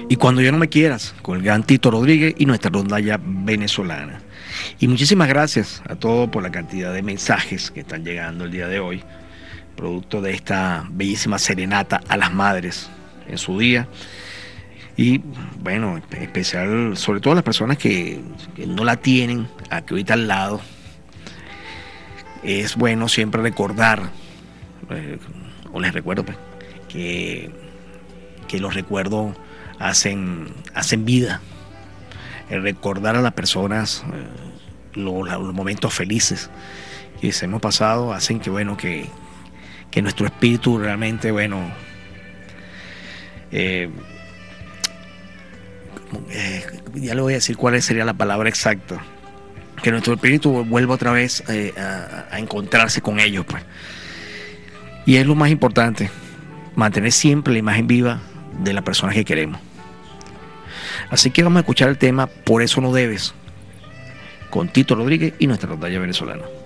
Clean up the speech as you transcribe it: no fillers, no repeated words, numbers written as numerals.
Y Cuando ya no me quieras, con el gran Tito Rodríguez y nuestra rondalla venezolana. Y muchísimas gracias a todos por la cantidad de mensajes que están llegando el día de hoy, producto de esta bellísima serenata a las madres en su día. Y bueno, en especial, sobre todo las personas que no la tienen aquí ahorita al lado. Es bueno siempre recordar, o les recuerdo pues, que los recuerdos hacen vida. El recordar a las personas los momentos felices que se hemos pasado hacen que bueno que nuestro espíritu realmente ya le voy a decir cuál sería la palabra exacta, que nuestro espíritu vuelva otra vez a encontrarse con ellos pues. Y es lo más importante, mantener siempre la imagen viva de la persona que queremos. Así que vamos a escuchar el tema Por eso no debes, con Tito Rodríguez y nuestra rondalla venezolana.